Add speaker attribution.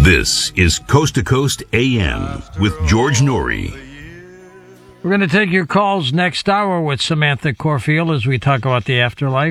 Speaker 1: This is Coast to Coast AM with George Norrie.
Speaker 2: We're going to take your calls next hour with Samantha Corfield as we talk about the afterlife.